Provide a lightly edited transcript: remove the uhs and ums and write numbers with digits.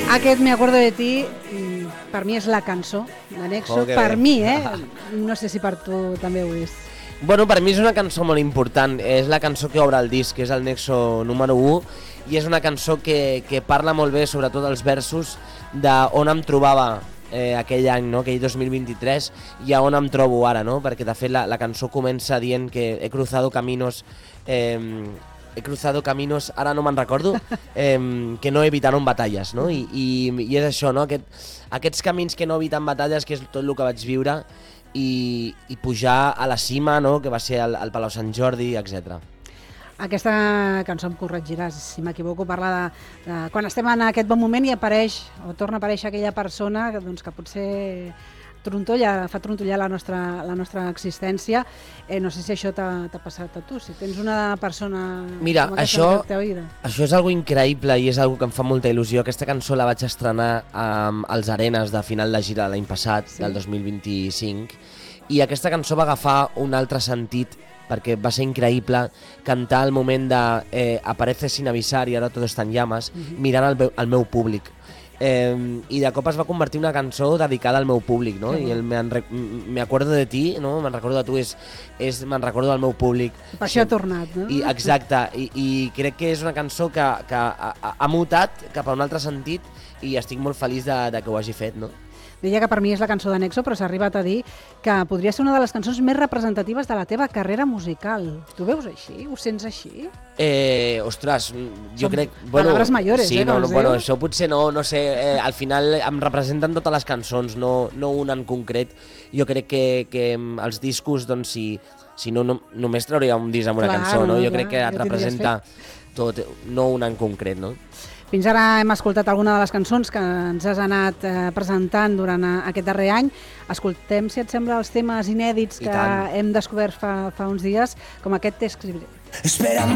Aquest Me acuerdo de ti, per mi és la cançó de Nexo, per mi, no sé si per tu també ho és. Bueno, per mi és una cançó molt important, és la cançó que obre el disc, que és el Nexo número 1, i és una cançó que parla molt bé, sobretot els versos, d'on em trobava aquell any, no? Aquell 2023, i a on em trobo ara, no? Perquè de fet la cançó comença dient que he cruzado caminos, ara no me'n recordo, que no evitaron batalles, no? I és això, no? Aquests camins que no eviten batalles, que és tot el que vaig viure, i pujar a la cima, no? Que va ser el Palau Sant Jordi, etc. Aquesta cançó, em corregiràs si m'equivoco, parla de quan estem en aquest bon moment i apareix, o torna a aparèixer aquella persona que potser fa trontollar la nostra existència. No sé si això t'ha passat a tu, si tens una persona... Mira, això és algo increïble i és algo que em fa molta il·lusió. Aquesta cançó la vaig estrenar als Arenes de final de gira l'any passat, del 2025, i aquesta cançó va agafar un altre sentit perquè va ser increïble cantar al moment de Apareces sin avisar y ahora todo está en llamas, mirant al meu públic. I de cop es va convertir en una cançó dedicada al meu públic, no? I el Me acuerdo de ti, no? Me'n recordo de tu, me'n recordo del meu públic. Per això ha tornat, no? Exacte, i crec que és una cançó que ha mutat cap a un altre sentit i estic molt feliç de que ho hagi fet, no? Deia que per mi és la cançó de Nexo, però s'ha arribat a dir que podria ser una de les cançons més representatives de la teva carrera musical. Tu veus així? Ho sents així? Ostres, jo crec... Palabras mayores, sí, bueno, això potser no sé, al final em representen totes les cançons, no una en concret. Jo crec que els discos, doncs, si no només trauria un disc amb una cançó, no? Jo crec que et representa tot, no una en concret, no? Fins ara hem escoltat alguna de les cançons que ens has anat presentant durant aquest darrer any. Escoltem, si et sembla, els temes inèdits que hem descobert fa uns dies, com aquest T'escribiré. Esperando